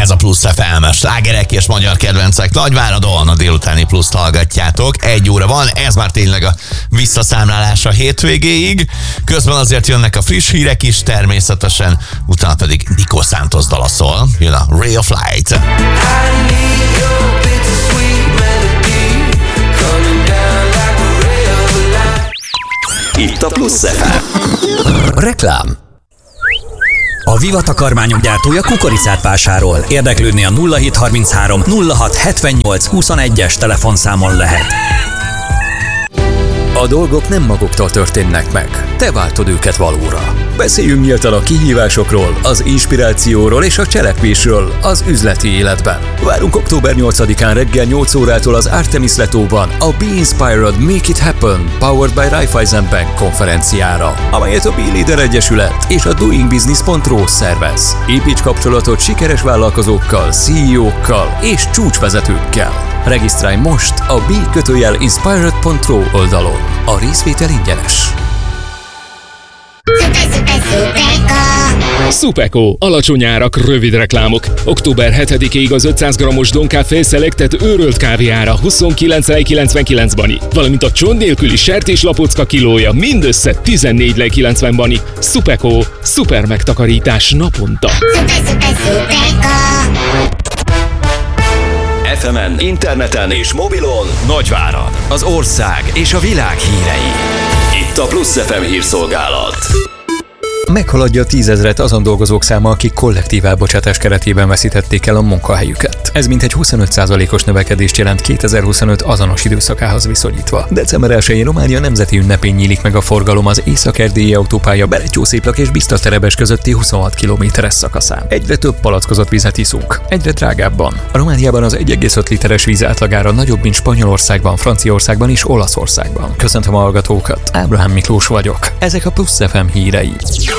Ez a Plusz FM, slágerek és magyar kedvencek Nagyváradon, a délutáni Pluszt hallgatjátok. 1 óra van, ez már tényleg a visszaszámlálás a hétvégéig. Közben azért jönnek a friss hírek is természetesen, utána pedig Nico Santos dala szól, jön a Ray of Light. Itt a Plusz FM. Reklám. A Viva takarmányok gyártója kukoricát vásárol. Érdeklődni a 0733 06 78 21-es telefonszámon lehet. A dolgok nem maguktól történnek meg. Te váltod őket valóra. Beszéljünk nyíltan a kihívásokról, az inspirációról és a cselekvésről az üzleti életben. Várunk október 8-án reggel 8 órától az Artemis Letóban a Be Inspired, Make It Happen, Powered by Raiffeisen Bank konferenciára, amelyet a B-Leader Egyesület és a doingbusiness.ro szervez. Építs kapcsolatot sikeres vállalkozókkal, CEO-kkal és csúcsvezetőkkel. Regisztrálj most a b-inspired.ro oldalon. A részvétel ingyenes. Supeko, alacsony árak, rövid reklámok. Október 7-ig az 500 g-os Don Café Selected őrölt kávéára 29,99 bani, valamint a csont nélküli sertéslapocka kilója mindössze 14,90 bani. Supeko, szuper megtakarítás naponta. FM-en, interneten és mobilon Nagyvárad, az ország és a világ hírei. Itt a Plusz FM hírszolgálat. Meghaladja a 10 000-et azon dolgozók száma, akik kollektív elbocsátás keretében veszítették el a munkahelyüket. Ez mintegy 25%-os növekedést jelent 2025 azonos időszakához viszonyítva. December 1-én Románia nemzeti ünnepén nyílik meg a forgalom az észak-erdélyi autópálya Berettyószéplak és Bicstraterebes közötti 26 kilométeres szakaszán. Egyre több palackozott vizet iszunk, egyre drágábban. A Romániában az 1,5 literes víz átlagára nagyobb, mint Spanyolországban, Franciaországban és Olaszországban. Köszöntöm a hallgatókat, Ábrahám Miklós vagyok. Ezek a Plusz FM hírei.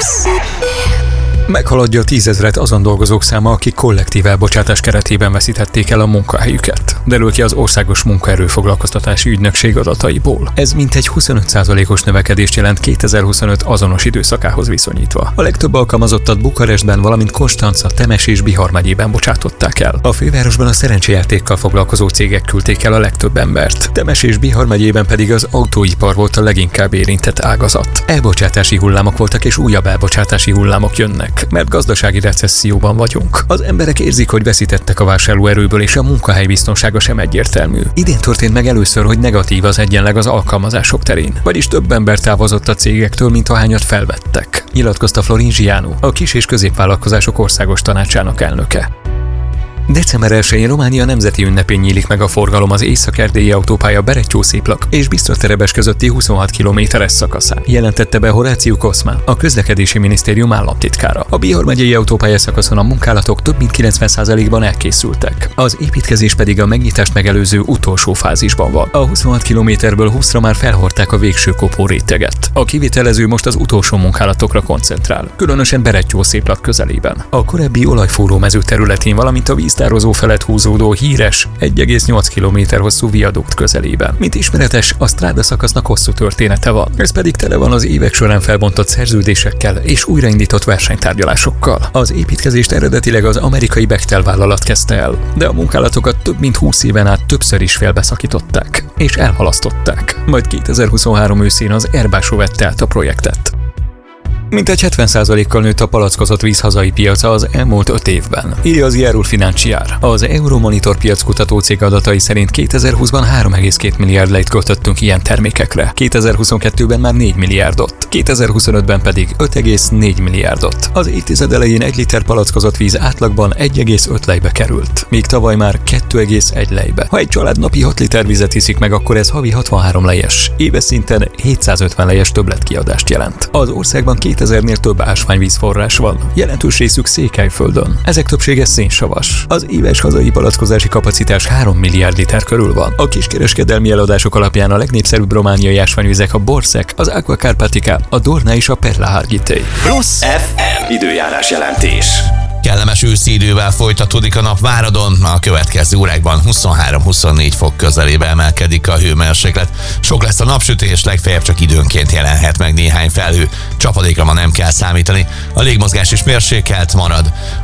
Meghaladja a 10 000-et azon dolgozók száma, akik kollektív elbocsátás keretében veszítették el a munkahelyüket. Derül ki az Országos Munkaerőfoglalkoztatási Ügynökség adataiból. Ez mintegy 25%-os növekedést jelent 2025 azonos időszakához viszonyítva. A legtöbb alkalmazottat Bukarestben, valamint Konstanca, Temes és Bihar megyében bocsátották el. A fővárosban a szerencsejátékkal foglalkozó cégek küldték el a legtöbb embert. Temes és Bihar megyében pedig az autóipar volt a leginkább érintett ágazat. Elbocsátási hullámok voltak és újabb elbocsátási hullámok jönnek, mert gazdasági recesszióban vagyunk. Az emberek érzik, hogy veszítettek a vásárlóerőből, és a munkahely biztonsága sem egyértelmű. Idén történt meg először, hogy negatív az egyenleg az alkalmazások terén, vagyis több ember távozott a cégektől, mint ahányat felvettek, nyilatkozta Florin Zsiánu, a kis- és középvállalkozások országos tanácsának elnöke. December 1-én Románia nemzeti ünnepén nyílik meg a forgalom az észak-erdélyi autópálya Berettyószéplak és Bicstraterebes közötti 26 kilométeres szakaszán, jelentette be Horácio Cosma, a közlekedési minisztérium államtitkára. A Bihar megyei autópálya szakaszon a munkálatok több mint 90%-ban elkészültek. Az építkezés pedig a megnyitást megelőző utolsó fázisban van. A 26 kilométerből 20-ra már felhordták a végső kopó réteget. A kivitelező most az utolsó munkálatokra koncentrál, különösen Berettyószéplak közelében. A korábbi olajfúró mező területén, valamint a víztározó felett húzódó híres 1,8 km hosszú viadukt közelében. Mint ismeretes, a stráda szakasznak hosszú története van. Ez pedig tele van az évek során felbontott szerződésekkel és újraindított versenytárgyalásokkal. Az építkezést eredetileg az amerikai Bechtel vállalat kezdte el, de a munkálatokat több mint 20 éven át többször is félbeszakították és elhalasztották. Majd 2023 őszén az Airbus vette át a projektet. Mintegy 70%-kal nőtt a palackozott víz hazai piaca az elmúlt 5 évben, írja az Iarul Financiar. Az Euromonitor piackutató cég adatai szerint 2020-ban 3,2 milliárd lejt költöttünk ilyen termékekre, 2022-ben már 4 milliárdot, 2025-ben pedig 5,4 milliárdot. Az évtized elején 1 liter palackozott víz átlagban 1,5 lejbe került, míg tavaly már 2,1 lejbe. Ha egy család napi 6 liter vizet iszik meg, akkor ez havi 63 lejes, éves szinten 750 lejes többletkiadást jelent. Az országban 2000-nél több ásványvízforrás van, jelentős részük Székelyföldön. Ezek többsége szénsavas. Az éves hazai palackozási kapacitás 3 milliárd liter körül van. A kiskereskedelmi eladások alapján a legnépszerűbb romániai ásványvizek a Borszek, az Aqua Carpatica, a Dorna és a Perla Harghitei. Plusz FM időjárás jelentés. Kellemes őszi idővel folytatódik a nap Váradon, a következő órákban 23-24 fok közelébe emelkedik a hőmérséklet. Sok lesz a napsütés, legfeljebb csak időnként jelenhet meg néhány felhő, csapadékra ma nem kell számítani, a légmozgás is mérsékelt marad, holnap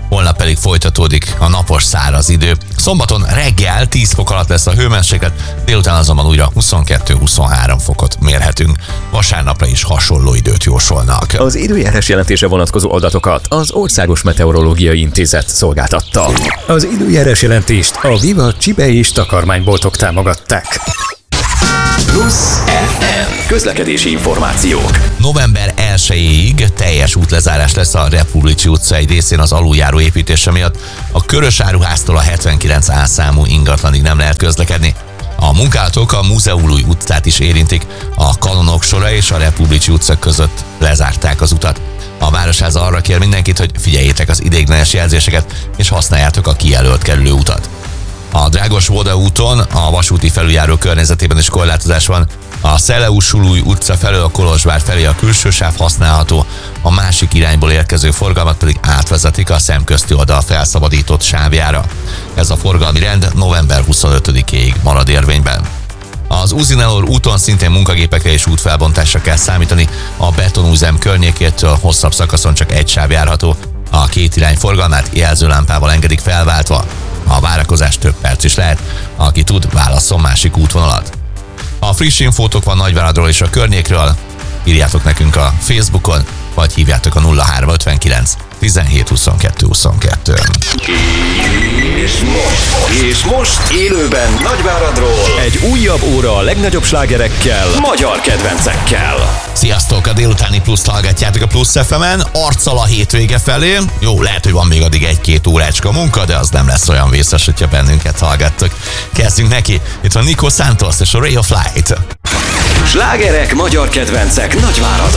pedig folytatódik a napos száraz idő. Szombaton reggel 10 fok alatt lesz a hőmérséklet, délután azonban újra 22-23 fokot mérhetünk. Vasárnapra is hasonló időt jósolnak. Az időjárás jelentése vonatkozó adatokat az Országos Meteorológiai Intézet szolgáltatta. Az időjárás jelentést a Viva Csibe és takarmányboltok támogatták. Plusz FM. Közlekedési információk. November 1-ig teljes útlezárás lesz a Republicsi utca egy részén az aluljáró építése miatt. A Körösáruháztól a 79A számú ingatlanig nem lehet közlekedni. A munkálatok a Múzeumúj utcát is érintik. A Kanonok sora és a Republicsi utca között lezárták az utat. A Városháza arra kér mindenkit, hogy figyeljétek az ideiglenes jelzéseket, és használjátok a kijelölt kerülőutat. A Drágos-Voda úton a vasúti felüljáró környezetében is korlátozás van. A Szeleus-Sulúj utca felől a Kolozsvár felé a külső sáv használható, a másik irányból érkező forgalmat pedig átvezetik a szemközti oldal felszabadított sávjára. Ez a forgalmi rend november 25-ig marad érvényben. Az Uzinelor úton szintén munkagépekre és útfelbontásra kell számítani, a Betonúzem környékétől hosszabb szakaszon csak egy sáv járható, a két irány forgalmát jelzőlámpával engedik felváltva. A várakozás több perc is lehet, aki tud, válasszon másik útvonalat. Ha friss infótok van Nagyváradról és a környékről, írjátok nekünk a Facebookon, vagy hívjátok a 0359 17 22 22. És most élőben Nagyváradról egy újabb óra a legnagyobb slágerekkel, magyar kedvencekkel. Sziasztok! A délutáni pluszt hallgatjátok a Plusz FM-en, arccal a hétvége felé. Jó, lehet, hogy van még addig 1-2 órácska munka, de az nem lesz olyan vészes, hogyha bennünket hallgattok. Kezdjünk neki! Itt van Nico Santos és a Ray of Light. Slágerek, magyar kedvencek Nagyváradon.